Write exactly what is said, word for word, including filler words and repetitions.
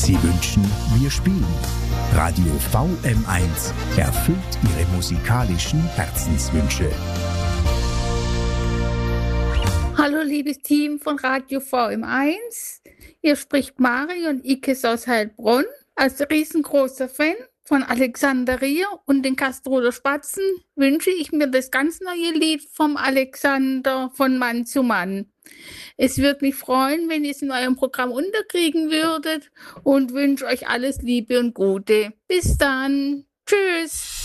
Sie wünschen, wir spielen. Radio V M eins erfüllt Ihre musikalischen Herzenswünsche. Hallo liebes Team von Radio V M eins. Hier spricht Marion Ickes aus Heilbronn. Als riesengroßer Fan von Alexander Rier und den Castroder Spatzen wünsche ich mir das ganz neue Lied vom Alexander von Mann zu Mann. Es würde mich freuen, wenn ihr es in eurem Programm unterkriegen würdet und wünsche euch alles Liebe und Gute. Bis dann. Tschüss.